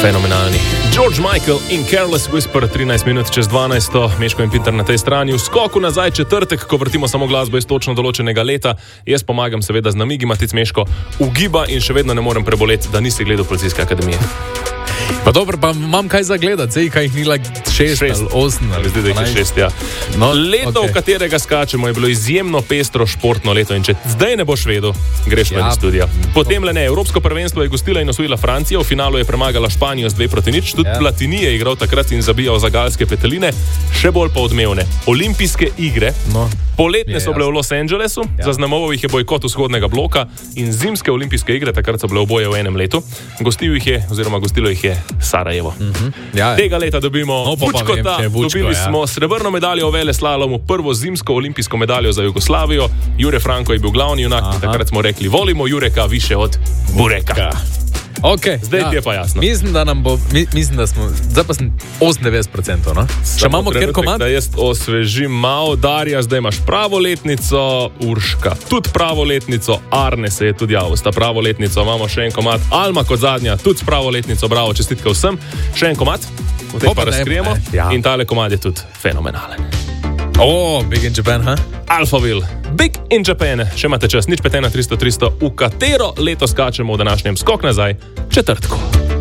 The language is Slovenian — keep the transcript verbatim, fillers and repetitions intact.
Fenomenalni. George Michael in Careless Whisper, trinajst minut čez dvanajsto, Meško in Pinter na tej strani. V skoku nazaj četrtek, ko vrtimo samo glasbo iz točno določenega leta. Jaz pomagam seveda z namigi, Matic Meško ugiba in še vedno ne morem preboleti, da nisi gledal Policijske akademije. Pa dobro, pa imam kaj za gledati, zdaj kaj jih ni like šest, šest ali osem ali zdaj, da jih je šest, ja. No, leto, okay. V katerega skačemo, je bilo izjemno pestro športno leto in če zdaj ne boš vedel, greš ja. ven iz studija. Potem le ne, Evropsko prvenstvo je gostila in osvojila Francijo, v finalu je premagala Španijo z dve proti nič, tudi ja. Platini je igral takrat in zabijal za galske peteline, še bolj pa odmevne. Olimpijske igre, no. Poletne so bile v Los Angelesu, ja. Zaznamoval jih je bojkot vzhodnega bloka in zimske olimpijske igre, takrat so bile oboje v enem letu. Gostil jih je, oziroma gostilo jih je Sarajevo. Mm-hmm. Ja, Tega leta dobimo no, Vučkota, dobili ja. smo srebrno medaljo v veleslalomu, prvo zimsko olimpijsko medaljo za Jugoslavijo. Jure Franko je bil glavni junak, takrat smo rekli, volimo Jureka više od Bureka. Okay, zdaj ja. ti je pa jasno. Mislim, da nam bo, mi, mislim, da smo, zdaj pa sem osemdeset procentov, no? Če imamo kjer komad? Da jaz osvežim malo, Darja, zdaj imaš pravo letnico, Urška tudi pravo letnico, Arne se je tudi javil, sta pravo letnico, imamo še en komad, Alma kot zadnja, tudi s pravo letnico, bravo, čestitke vsem, še en komad, potem pa razkrijemo ja. In tale komad je tudi fenomenalen. Oh, Big in Japan, ha? Huh? Alphaville, Big in Japan. Še imate čas, nič pet ena tristo tristo, v katero leto skačemo v današnjem skok nazaj četrtku.